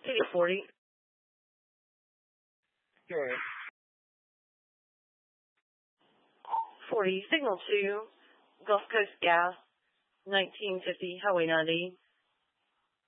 CD40. Sure. 40, signal to Gulf Coast Gas, 1950 Highway 90.